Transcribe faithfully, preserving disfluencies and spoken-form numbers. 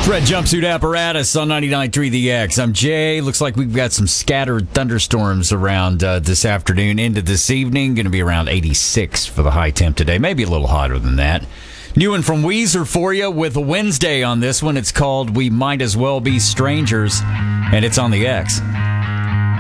Red Jumpsuit Apparatus on ninety-nine point three The X. I'm Jay. Looks like we've got some scattered thunderstorms around uh, this afternoon into this evening. Going to be around eighty-six for the high temp today. Maybe a little hotter than that. New one from Weezer for you with a Wednesday on this one. It's called We Might As Well Be Strangers, and it's on the X.